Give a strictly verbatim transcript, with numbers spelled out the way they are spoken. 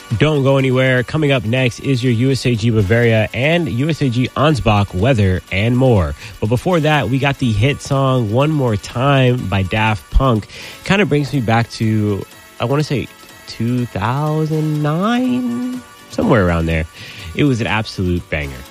Don't go anywhere. Coming up next is your U S A G Bavaria and U S A G Ansbach weather and more. But before that, we got the hit song One More Time by Daft Punk. Kind of brings me back to, I want to say, two thousand nine? Somewhere around there. It was an absolute banger.